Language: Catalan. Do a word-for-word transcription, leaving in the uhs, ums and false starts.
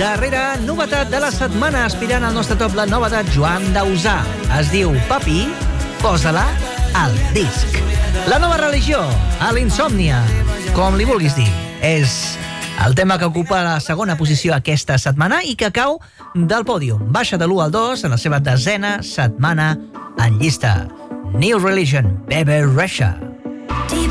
darrera novetat de la setmana, aspirant al nostre top la novetat Joan Dausà. Es diu Papi, posa-la al disc. La nova religió, a l'insòmnia, com li vulguis dir, és el tema que ocupa la segona posició aquesta setmana i que cau del pòdium. Baixa de l'u al dos en la seva desena setmana en llista. New Religion, Baby Russia.